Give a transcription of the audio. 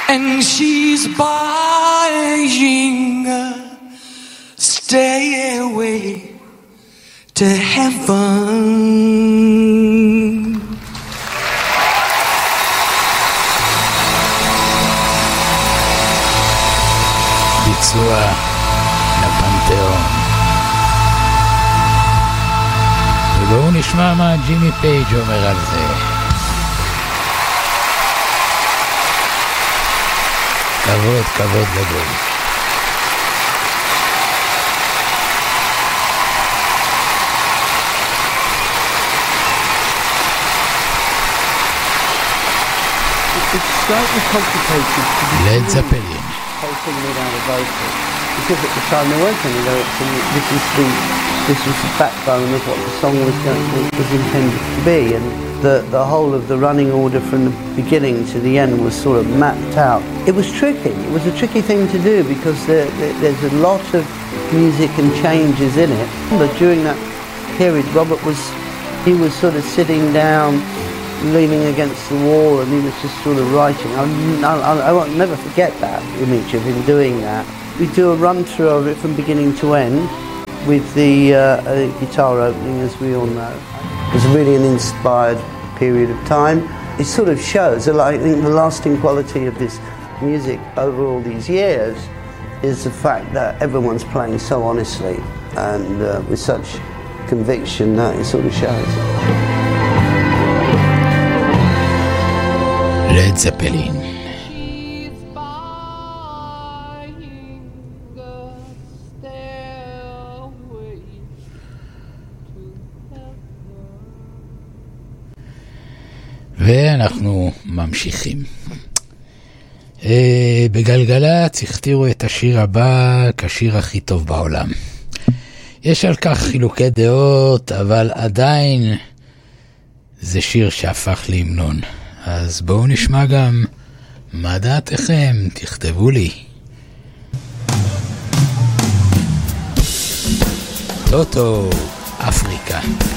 and she's buying a stairway to heaven. ביצוע לפנתיאון. ובואו נשמע מה ג'ימי פייג' אומר על זה. כבוד, כבוד גדול. It's slightly complicated to be Led Zeppelin. whole thing without a vocal, because at the time there weren't any lyrics, and this was the backbone of what the song was intended to be, and the whole of the running order from the beginning to the end was sort of mapped out. It was tricky. It was a tricky thing to do because there's a lot of music and changes in it. But during that period, Robert was sort of sitting down, leaning against the wall, and he was just sort of writing. I won't never forget that image of him doing that. We do a run through of it from beginning to end with the guitar opening, as we all know. It was really an inspired period of time. It sort of shows, I think the lasting quality of this music over all these years is the fact that everyone's playing so honestly and with such conviction that it sort of shows. Led Zeppelin. ואנחנו ממשיכים. בגלגלת הכתירו את השיר הבא כשיר הכי טוב בעולם. יש על כך חילוקי דעות, אבל עדיין זה שיר שהפך להמנון. אז בואו נשמע גם מה דעתכם, תכתבו לי. טוטו, אפריקה.